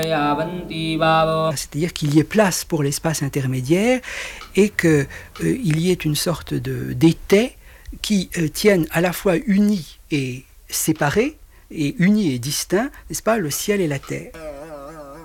C'est-à-dire qu'il y ait place pour l'espace intermédiaire et qu'il y ait une sorte d'étai qui tienne à la fois unis et séparés, et unis et distincts, n'est-ce pas, le ciel et la terre.